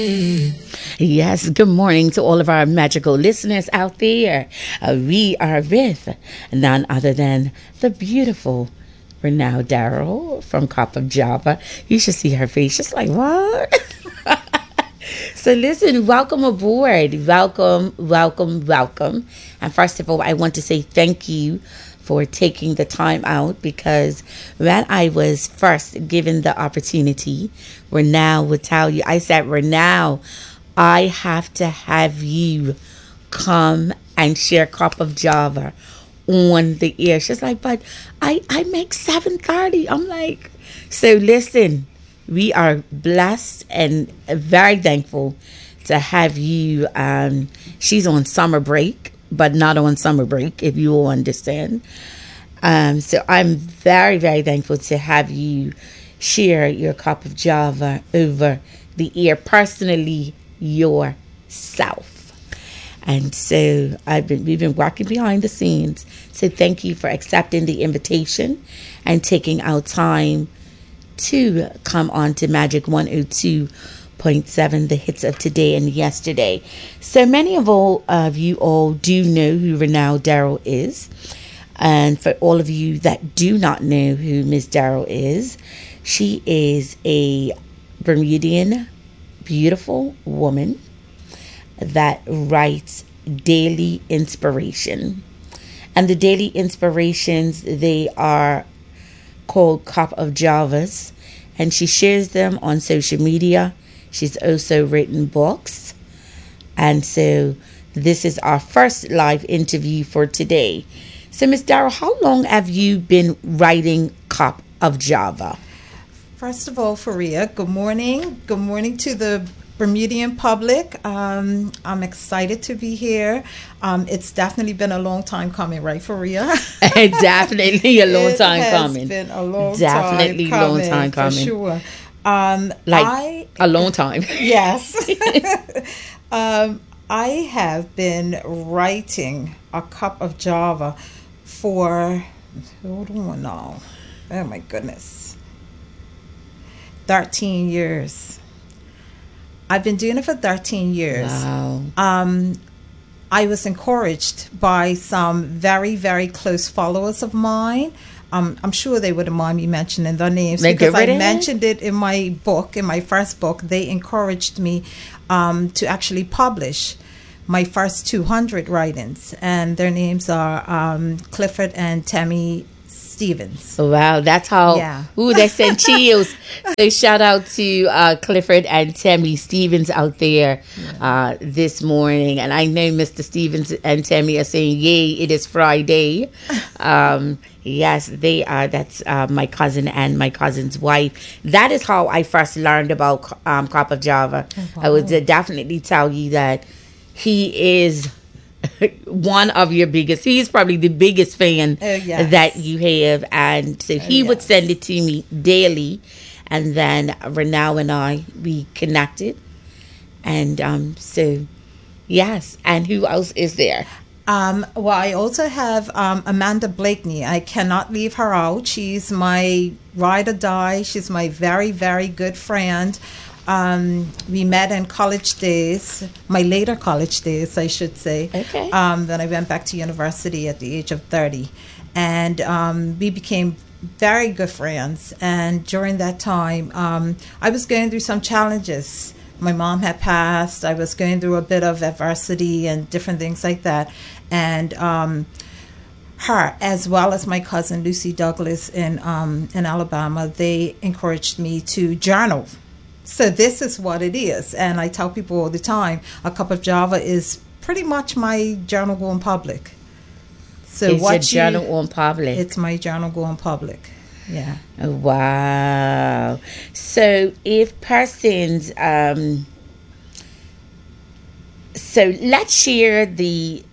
Yes, good morning to all of our magical listeners out there. We are with none other than the beautiful Renau Darrow from Cop of Java. You should see her face. She's like, what? So listen, welcome aboard. Welcome, welcome, welcome. And first of all, I want to say thank you for taking the time out, because when I was first given the opportunity, Renau would tell you, I said, Renau, I have to have you come and share Cup of Java on the air. She's like, but I make 7:30. I'm like, so listen, we are blessed and very thankful to have you. She's on summer break, but not on summer break, if you will understand. So I'm very, very thankful to have you share your Cup of Java over the air, personally yourself. And so we've been working behind the scenes. So thank you for accepting the invitation and taking our time to come on to Magic 102.7, the hits of today and yesterday. So many of you all do know who Renau Darrow is. And for all of you that do not know who Miss Darrow is, she is a Bermudian beautiful woman that writes daily inspiration. And the daily inspirations, they are called Cup of Javas, and she shares them on social media. She's also written books. And so this is our first live interview for today. So Miss Darrow, how long have you been writing Cup of Java? First of all, Faria, good morning. Good morning to the Bermudian public. I'm excited to be here. It's definitely been a long time coming, right, Faria? Definitely a long time coming. It's been a long definitely time long time coming. For sure. A long time. Yes. I have been writing a Cup of Java for, hold on now. Oh my goodness. 13 years. I've been doing it for 13 years. Wow. I was encouraged by some very, very close followers of mine. I'm sure they wouldn't mind me mentioning their names, because I mentioned it in my book, in my first book. They encouraged me to actually publish my first 200 writings, and their names are Clifford and Tammy Stevens. Wow, that's how. Yeah. Ooh, that sent chills. So shout out to Clifford and Tammy Stevens out there this morning. And I know Mr. Stevens and Tammy are saying, yay, it is Friday. Yes, they are. That's my cousin and my cousin's wife. That is how I first learned about Cup of Java. Oh, wow. I would definitely tell you that he is one of your biggest. He's probably the biggest fan that you have. And so he would send it to me daily. And then Renau and I, we connected. And so, yes. And who else is there? Well, I also have Amanda Blakeney. I cannot leave her out. She's my ride or die. She's my very, very good friend. We met in college days, my later college days, I should say. Okay. Then I went back to university at the age of 30. And we became very good friends. And during that time, I was going through some challenges. My mom had passed. I was going through a bit of adversity and different things like that. And her, as well as my cousin Lucy Douglas in Alabama, they encouraged me to journal. So this is what it is. And I tell people all the time, a Cup of Java is pretty much my journal going public. So it's your journal on public. It's my journal going public. Yeah. Wow. So if persons, so let's share the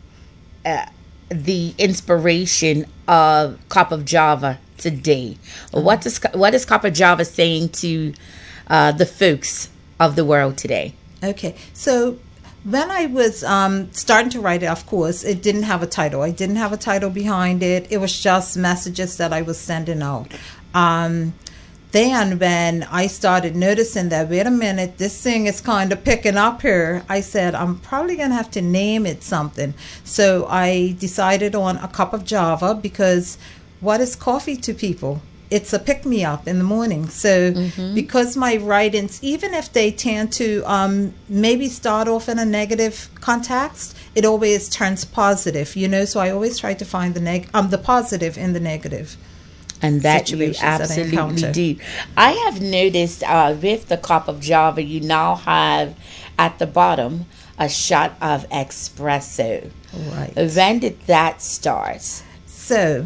inspiration of Cup of Java today. What is Cup of Java saying to the folks of the world today? Okay, so when I was starting to write it, of course, it didn't have a title. I didn't have a title behind it. It was just messages that I was sending out. then when I started noticing that, wait a minute, this thing is kind of picking up here, I said, I'm probably going to have to name it something. So I decided on a cup of Java, because what is coffee to people? It's a pick-me-up in the morning. So because my writings, even if they tend to maybe start off in a negative context, it always turns positive, so I always try to find the positive in the negative. And that you absolutely do. I have noticed with the cup of Java, you now have at the bottom a shot of espresso. Right. When did that start? So,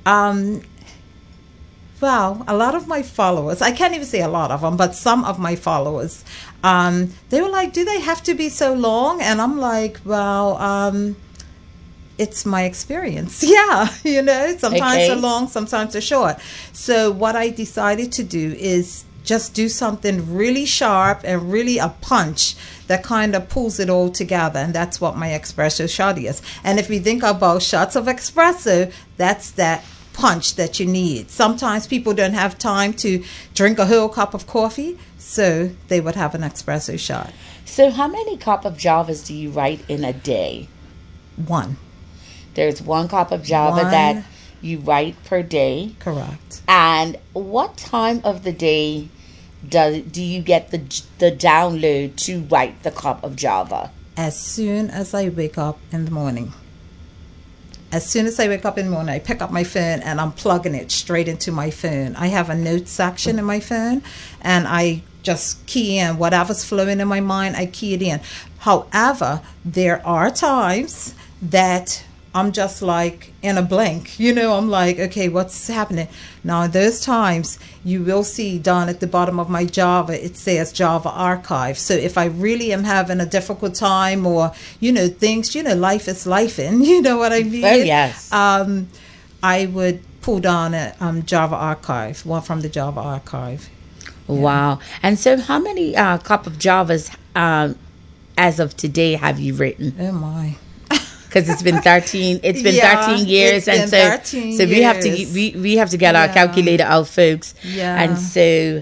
well, a lot of my followers, I can't even say a lot of them, but some of my followers, they were like, do they have to be so long? And I'm like, well, it's my experience. Yeah, sometimes they're long, sometimes they're short. So what I decided to do is just do something really sharp and really a punch that kind of pulls it all together. And that's what my espresso shot is. And if we think about shots of espresso, that's that punch that you need. Sometimes people don't have time to drink a whole cup of coffee, so they would have an espresso shot. So how many cup of Javas do you write in a day? One. There's one cup of Java that you write per day. Correct. And what time of the day do you get the download to write the cup of Java? As soon as I wake up in the morning. As soon as I wake up in the morning, I pick up my phone and I'm plugging it straight into my phone. I have a notes section in my phone, and I just key in whatever's flowing in my mind, I key it in. However, there are times that I'm just like in a blank, I'm like, okay, what's happening? Now, in those times, you will see down at the bottom of my Java, it says Java Archive. So if I really am having a difficult time, or, things, life is lifing, you know what I mean? Oh, yes. I would pull down a Java Archive, one from the Java Archive. Wow. And so how many cup of Javas as of today have you written? Oh, my. Because it's been 13. It's been 13 years, and so 13 so we have to we have to get our calculator out, folks. Yeah. And so,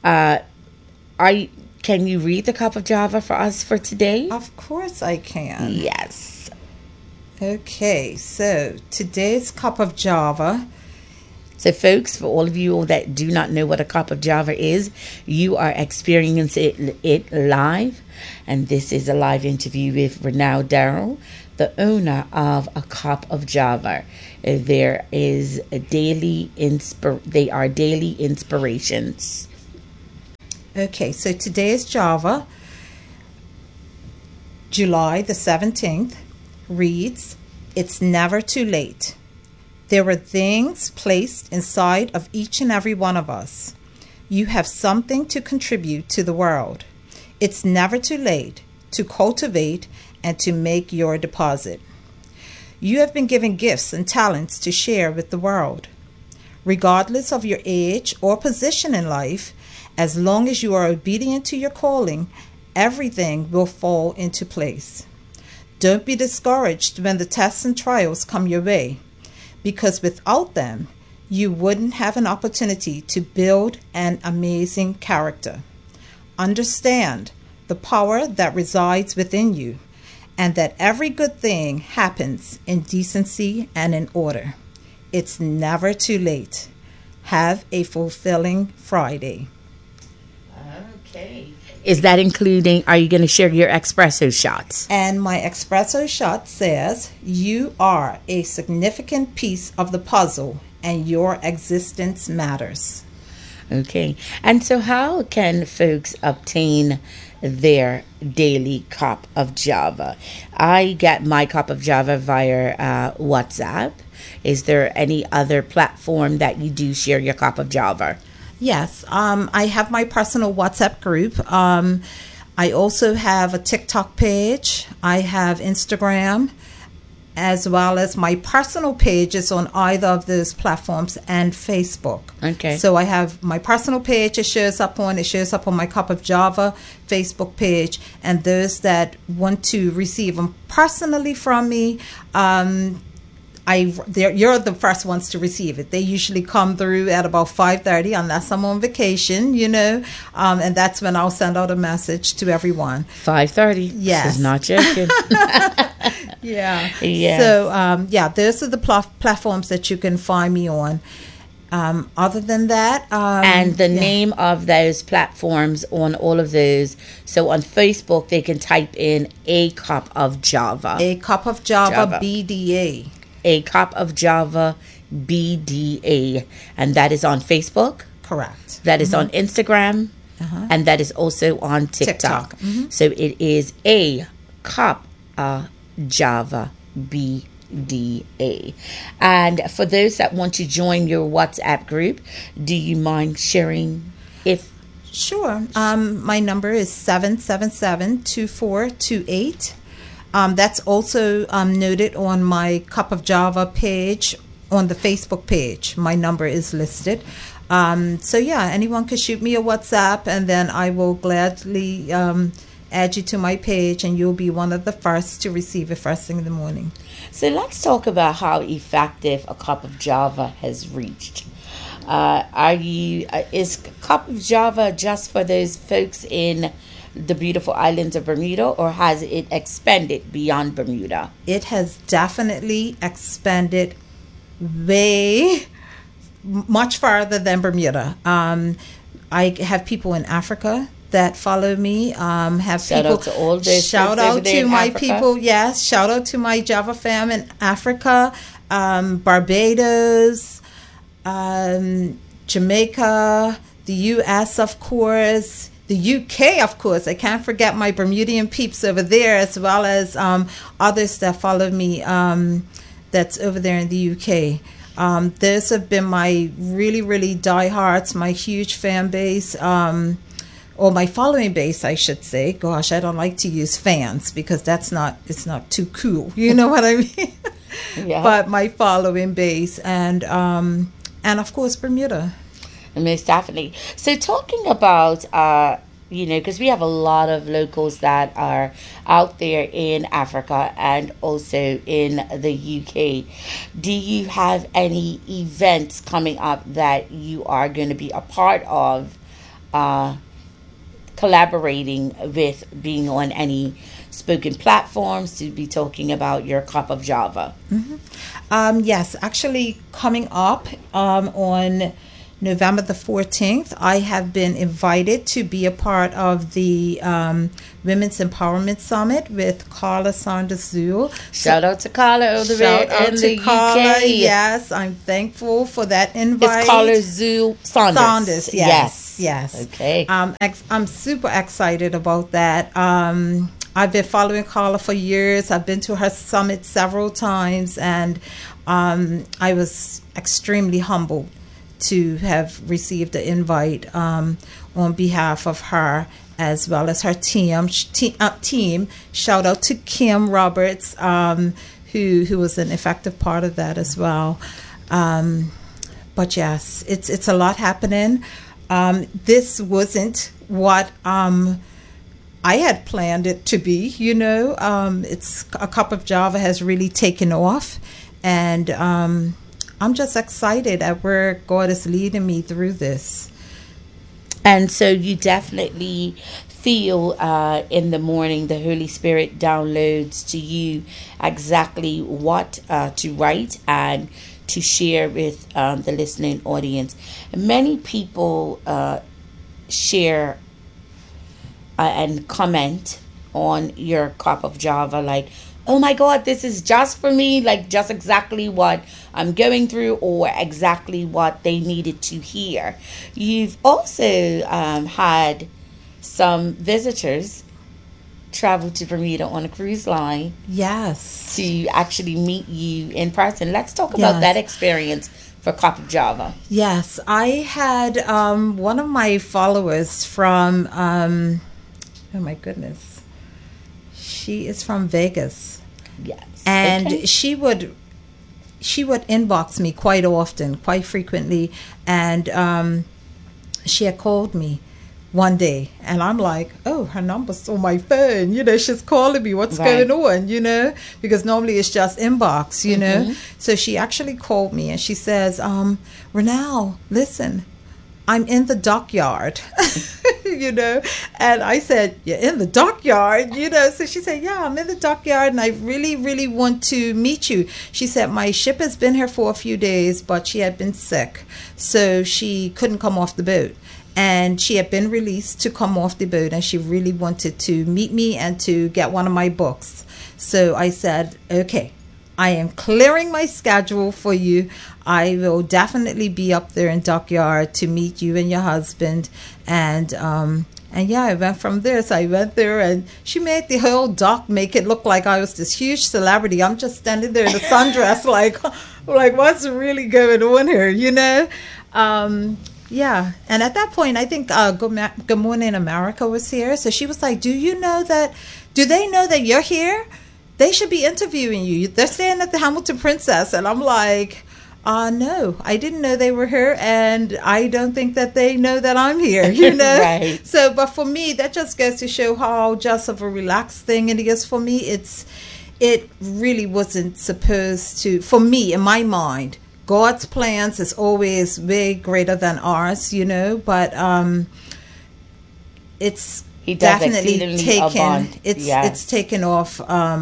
can you read the cup of Java for us for today? Of course, I can. Yes. Okay. So today's cup of Java. So, folks, for all of you that do not know what a cup of Java is, you are experiencing it live, and this is a live interview with Renau Darrell, the owner of a cup of Java. There is a they are daily inspirations. Okay, so today's Java, July the 17th, reads, "It's never too late. There are things placed inside of each and every one of us. You have something to contribute to the world. It's never too late to cultivate and to make your deposit. You have been given gifts and talents to share with the world. Regardless of your age or position in life, as long as you are obedient to your calling, everything will fall into place. Don't be discouraged when the tests and trials come your way, because without them, you wouldn't have an opportunity to build an amazing character. Understand the power that resides within you, and that every good thing happens in decency and in order. It's never too late. Have a fulfilling Friday." Okay. Is that including, are you going to share your espresso shots? And my espresso shot says, "You are a significant piece of the puzzle, and your existence matters." Okay. And so how can folks obtain their daily cup of Java? I get my cup of Java via WhatsApp. Is there any other platform that you do share your cup of Java? Yes, I have my personal WhatsApp group. I also have a TikTok page. I have Instagram, as well as my personal page is on either of those platforms, and Facebook. Okay. So I have my personal page. It shows up on my Cup of Java Facebook page, and those that want to receive them personally from me, you're the first ones to receive it. They usually come through at about 5:30, unless I'm on vacation, and that's when I'll send out a message to everyone. 5:30. Yes, she's not joking. Yeah. Yes. So those are the platforms that you can find me on. Other than that, and the name of those platforms on all of those. So on Facebook, they can type in A Cup of Java. A Cup of Java. BDA. A Cup of Java BDA. And that is on Facebook. Correct. That is on Instagram. And that is also on TikTok. So it is A Cup of Java BDA. And for those that want to join your WhatsApp group, do you mind sharing if? Sure. My number is 777-2428. That's also noted on my Cup of Java page on the Facebook page. My number is listed. Anyone can shoot me a WhatsApp, and then I will gladly add you to my page, and you'll be one of the first to receive it first thing in the morning. So let's talk about how effective a Cup of Java has reached. Is Cup of Java just for those folks in the beautiful islands of Bermuda, or has it expanded beyond Bermuda? It has definitely expanded way much farther than Bermuda. I have people in Africa that follow me. Shout out to all those. Shout out to my people. Yes, shout out to my Java fam in Africa, Barbados, Jamaica, the U.S. of course, the U.K. of course. I can't forget my Bermudian peeps over there, as well as others that follow me. That's over there in the U.K. Those have been my really, really diehards, my huge fan base. Or my following base, I should say. Gosh, I don't like to use fans because it's not too cool. You know what I mean? Yeah. But my following base and of course Bermuda. Most definitely. So talking about because we have a lot of locals that are out there in Africa and also in the UK. Do you have any events coming up that you are going to be a part of? Collaborating with, being on any spoken platforms to be talking about your Cup of Java? Yes, actually coming up on November the 14th, I have been invited to be a part of the Women's Empowerment Summit with Carla Saunders-Zul. Shout out to Carla over there in the Carla, UK. Yes, I'm thankful for that invite. It's Carla Zul Saunders. Yes. Okay. I'm super excited about that. I've been following Carla for years. I've been to her summit several times, and I was extremely humbled to have received the invite on behalf of her as well as her team. Shout out to Kim Roberts, who was an effective part of that as well. But yes, it's a lot happening. This wasn't what I had planned it to be. It's a Cup of Java has really taken off, and I'm just excited at where God is leading me through this. And so you definitely feel in the morning the Holy Spirit downloads to you exactly what to write and to share with the listening audience. Many people share and comment on your Cup of Java like, oh my God, this is just for me, like just exactly what I'm going through or exactly what they needed to hear. You've also had some visitors travel to Bermuda on a cruise line. Yes. To actually meet you in person. Let's talk about that experience for Cup of Java. Yes. I had one of my followers from, oh my goodness, she is from Vegas. Yes. And she would inbox me quite often, quite frequently, and she had called me one day, and I'm like, oh, her number's on my phone. She's calling me. What's Right. going on? Because normally it's just inbox. So she actually called me and she says, Renal, listen, I'm in the dockyard. And I said, you're in the dockyard? So she said, yeah, I'm in the dockyard and I really, really want to meet you. She said, my ship has been here for a few days, but she had been sick, so she couldn't come off the boat. And she had been released to come off the boat, and she really wanted to meet me and to get one of my books. So I said, okay, I am clearing my schedule for you. I will definitely be up there in Dockyard to meet you and your husband. And yeah, I went from there. So I went there, and she made the whole dock make it look like I was this huge celebrity. I'm just standing there in a sundress, like what's really going on here, Yeah, and at that point, I think Good Morning America was here. So she was like, do they know that you're here? They should be interviewing you. They're staying at the Hamilton Princess. And I'm like, no, I didn't know they were here. And I don't think that they know that I'm here, Right. So, but for me, that just goes to show how just of a relaxed thing it is for me. It really wasn't supposed to, for me, in my mind, God's plans is always way greater than ours, but it's He does definitely exceedingly abound. it's taken off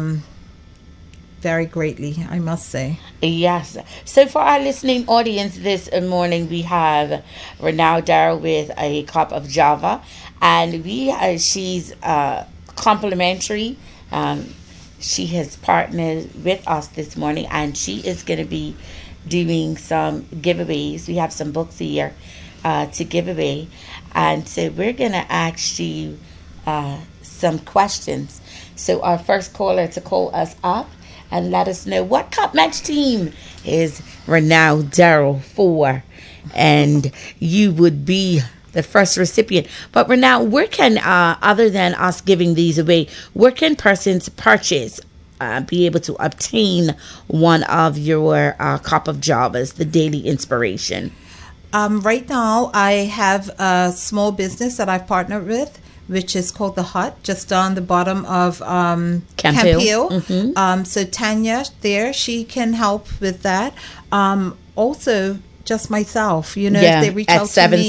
very greatly, I must say. Yes. So for our listening audience this morning, we have Renal Darrow with a cup of Java, and she's complimentary. She has partnered with us this morning, and she is going to be doing some giveaways. We have some books here to give away, and so we're going to ask you some questions. So our first caller to call us up and let us know what cup match team is Renal Darrow for, and you would be the first recipient. But Renal, where can other than us giving these away, where can persons purchase, be able to obtain one of your cup of Javas, the Daily Inspiration? Right now, I have a small business that I've partnered with, which is called The Hut, just on the bottom of Camp-Hill. Mm-hmm. So Tanya there, she can help with that. Also, just myself, if they reach at out to me.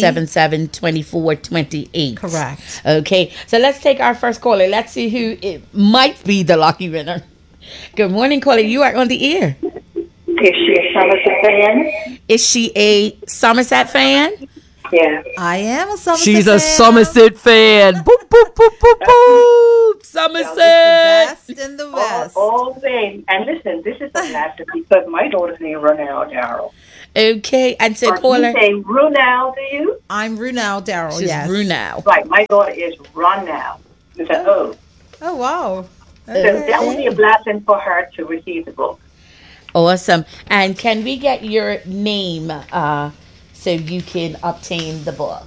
777-2428. Correct. Okay, so let's take our first caller. Let's see who it might be the lucky winner. Good morning, caller. You are on the air. Is she a Somerset fan? Is she a Somerset fan? Yeah. I am a Somerset She's fan. a Somerset fan. Boop, boop, boop, boop, boop. Somerset. Best in the West. All day. And listen, this is a blessing because my daughter's name Renal Darrow. Okay, and so Or caller. you say Runal, do you? I'm Renal Darrow, She's yes. Runal. Right, my daughter is Runal. It's an O. Oh, wow. So that would be a blessing for her to receive the book. Awesome. And can we get your name so you can obtain the book?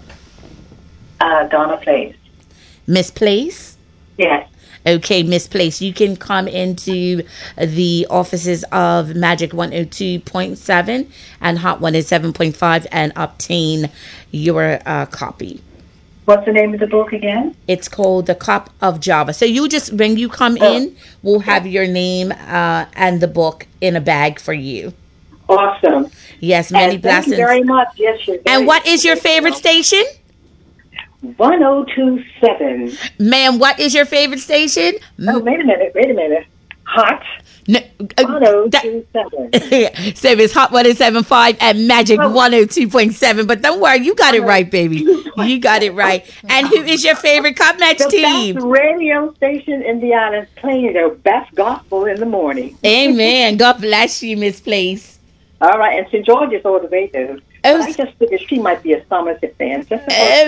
Donna Place. Miss Place? Yes. Okay, Miss Place, you can come into the offices of Magic 102.7 and Hot 107.5 and obtain your copy. What's the name of the book again? It's called The Cup of Java. So you just, when you come in, we'll have your name and the book in a bag for you. Awesome. Yes, many And blessings. thank you very much. Yes, you're very And what is your favorite station? 1027. Ma'am, what is your favorite station? Oh, wait a minute. Hot No, 1027. so it's Hot 107.5 and Magic 102.7. But don't worry, you got it right, baby. You got it right. And who is your favorite Cup Match The team? best radio station in the island playing their best gospel in the morning. Amen. God bless you, Miss Place. All right, and St. George is all the way there. Oh, I just figured she might be a Somerset fan. Just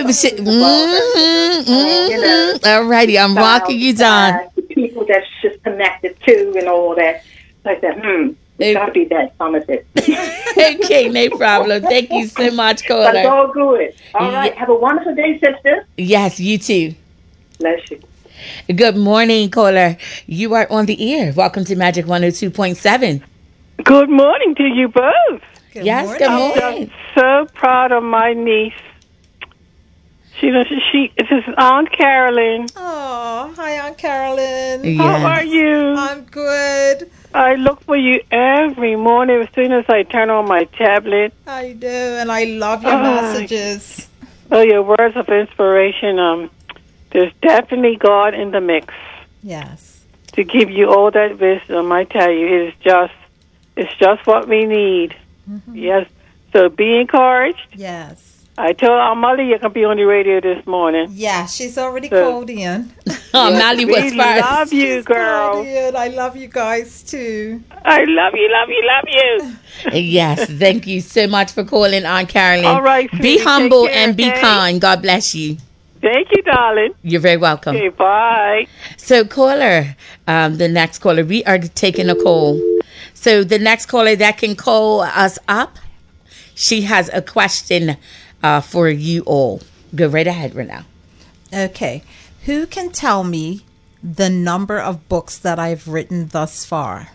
All righty, I'm rocking you down. The people that she's connected to and all that. So I said, it's got to be that Somerset. Okay, no problem. Thank you so much, But it's caller. all good. All right, have a wonderful day, sister. Yes, you too. Bless you. Good morning, caller. You are on the air. Welcome to Magic 102.7. Good morning to you both. Yes, good morning. I'm so proud of my niece. This is Aunt Carolyn. Oh, hi, Aunt Carolyn. Yes. How are you? I'm good. I look for you every morning as soon as I turn on my tablet. I do, and I love your messages. Oh, your words of inspiration. There's definitely God in the mix Yes. to give you all that wisdom. I tell you, it's just what we need. Mm-hmm. Yes. So be encouraged. Yes. I told our mother you're going to be on the radio this morning. Yeah, she's already called in. Oh, Molly was We first. love you, She's girl. called in. I love you guys, too. I love you, love you, love you. Yes, thank you so much for calling, Aunt Carolyn. All right, be sweetie, humble take care, and be okay? kind. God bless you. Thank you, darling. You're very welcome. Okay, bye. So, caller, the next caller, we are taking a call. So, the next caller that can call us up, she has a question for you all. Go right ahead, Renal. Okay. Who can tell me the number of books that I've written thus far?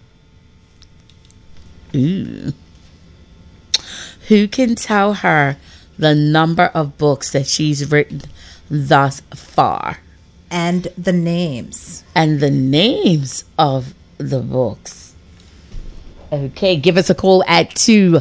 Ooh. Who can tell her the number of books that she's written thus far? And the names. And the names of the books. Okay, give us a call at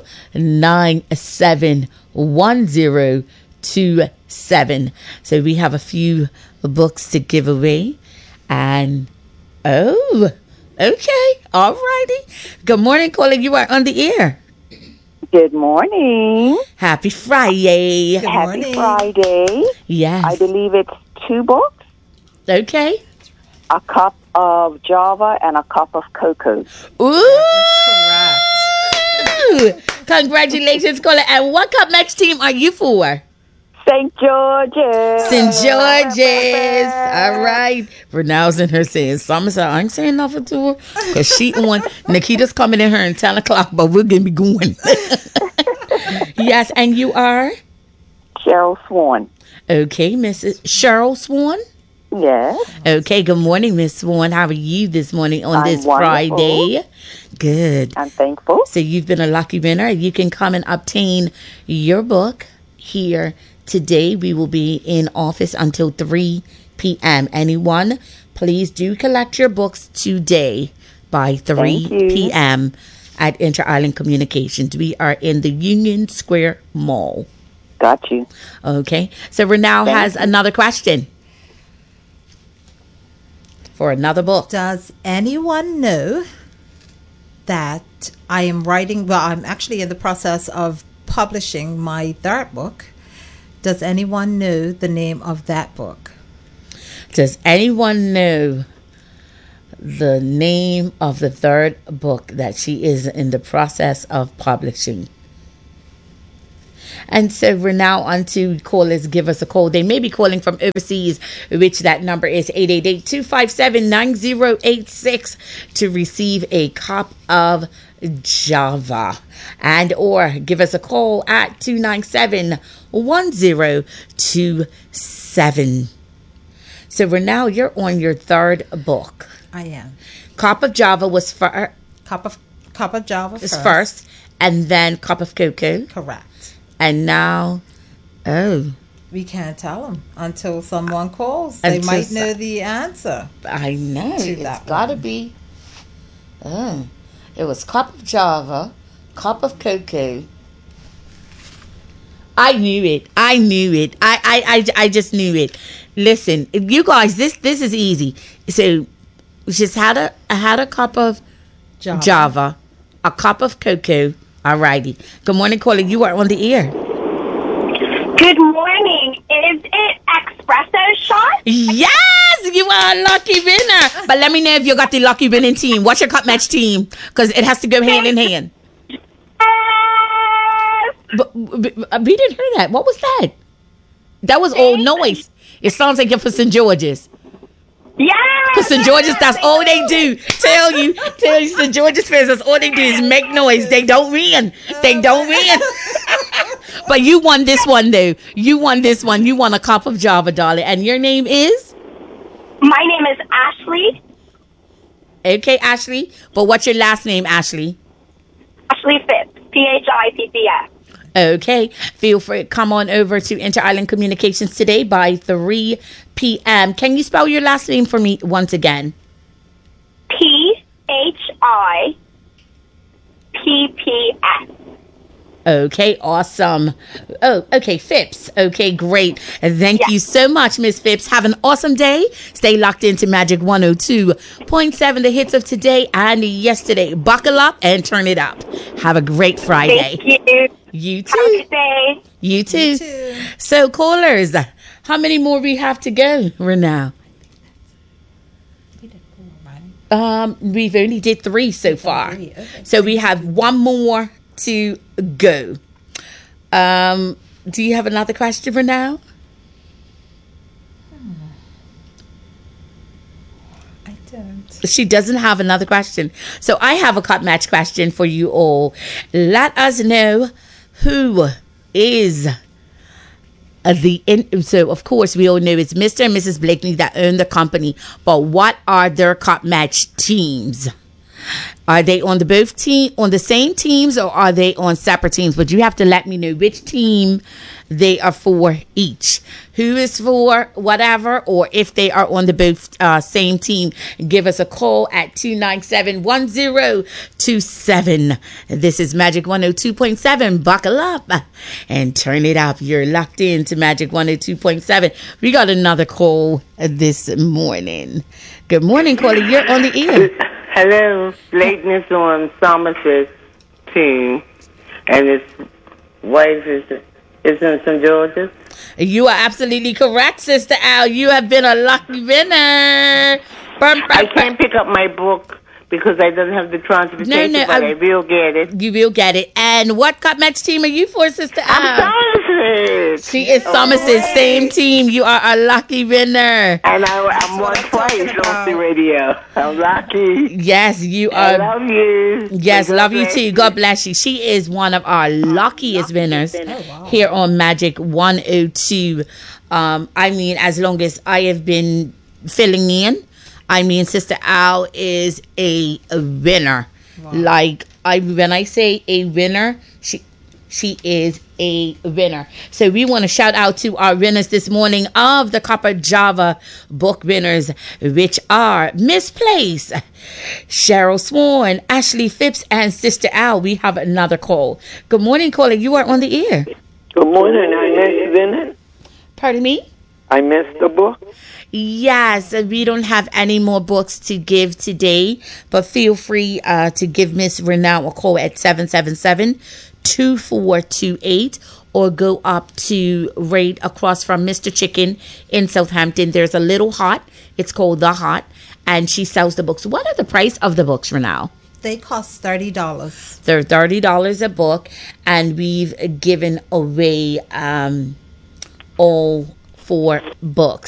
297-1027. So we have a few books to give away. And, oh, okay, all righty. Good morning, caller. You are on the air. Good morning. Happy Friday. Good Happy morning. Friday. Yes. I believe it's 2 books, Okay. a cup of Java and a cup of cocoa. Ooh. Correct. Congratulations, caller. And what Cup Match team are you for? St. George's. St. George's. All right. Renal's in her saying something. So I ain't saying nothing to her because she on. Nikita's coming in her at 10 o'clock, but we're going to be going. Yes, and you are? Cheryl Swan. Okay, Mrs. Cheryl Swan. Yes. Okay, good morning, Miss Swan. How are you this morning on I'm this wonderful. Friday? Good. I'm thankful. So you've been a lucky winner. You can come and obtain your book here today. We will be in office until 3 p.m. Anyone, please do collect your books today by 3 Thank you. p.m. at Inter Island Communications. We are in the Union Square Mall. Got you. Okay. So Renal Thank has you. another question for another book. Does anyone know that I am writing? Well, I'm actually in the process of publishing my third book. Does anyone know the name of that book? Does anyone know the name of the third book that she is in the process of publishing? And so we're now on to callers. Give us a call. They may be calling from overseas, which that number is 888-257-9086 to receive a cup of Java. And or give us a call at 297-1027. So we're now, you're on your third book. I am. Cup of Java was Cup of Java first, and then Cup of Cocoa. Correct. And now, We can't tell them until someone calls. They Until might know the answer. I know. To It's that got to one. be. It was cup of Java, cup of cocoa. I knew it. I just knew it. Listen, you guys, this is easy. So, we just had a cup of Java, a cup of cocoa. Alrighty. Good morning, caller. You are on the air. Good morning. Is it espresso shot? Yes, you are a lucky winner. But let me know if you got the lucky winning team. What's your cup match team? Because it has to go hand in hand. But we didn't hear that. What was that? That was old noise. It sounds like you're for St. George's. Yes. Because St. George's, that's all they do. Tell you, St. George's fans, that's all they do is make noise. They don't win. They don't win. But you won this one, though. You won this one. You won a cup of Java, darling. And your name is? My name is Ashley. Okay, Ashley. But what's your last name, Ashley? Ashley Phipps. Phipps. Okay, feel free to come on over to Inter-Island Communications today by 3 p.m. Can you spell your last name for me once again? PHIPPS. Okay, awesome. Oh, okay, Phipps. Okay, great. Thank you so much, Miss Phipps. Have an awesome day. Stay locked into Magic 102.7, the hits of today and yesterday. Buckle up and turn it up. Have a great Friday. Thank you. You Have a too. good day. You too. You too. So, callers, how many more we have to go, Renal? We did 4, right? We've only did 3 so far. 3, okay. So we have 1 more to go. Do you have another question for now? I don't. She doesn't have another question. So I have a cut match question for you all. Let us know who is so of course we all know it's Mr. and Mrs. Blakely that own the company, but what are their cut match teams? Are they on the same teams, or are they on separate teams? But you have to let me know which team they are for each. Who is for whatever, or if they are on the both same team. Give us a call at 297-1027. This is Magic 102.7. Buckle up and turn it up. You're locked in to Magic 102.7. We got another call this morning. Good morning, caller. You're on the air. Hello, Leighton is on Somerset's team, and his wife is in St. George's. You are absolutely correct, Sister Al. You have been a lucky winner. I can't pick up my book because I don't have the transportation, but I will get it. You will get it. And what cut match team are you for, Sister Al? I'm Somerset. She is Somerset's same team. You are a lucky winner. And I'm won twice off the radio. I'm lucky. Yes, you are. I love you. Yes, love you too. God bless you. She is one of our luckiest winners here on Magic 102. I mean, as long as I have been filling in, I mean, Sister Al is a winner. Wow. Like, when I say a winner, she is a winner. So we want to shout out to our winners this morning of the Copper Java book winners, which are Miss Place, Cheryl Swan, Ashley Phipps, and Sister Al. We have another call. Good morning, caller. You are on the air. Good morning. I missed winning. Pardon me? I missed the book. Yes, we don't have any more books to give today, but feel free to give Miss Renal a call at 777-2428 or go up to right across from Mr. Chicken in Southampton. There's a Little Hot. It's called The Hot, and she sells the books. What are the price of the books, Renal? They cost $30. They're $30 a book, and we've given away all 4 books.